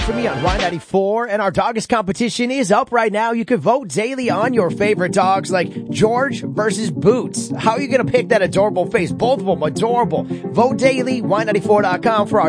For me on Y94, and our Doggist competition is up right now. You can vote daily on your favorite dogs, like George versus Boots. How are you going to pick that adorable face? Both of them adorable. Vote daily, Y94.com for our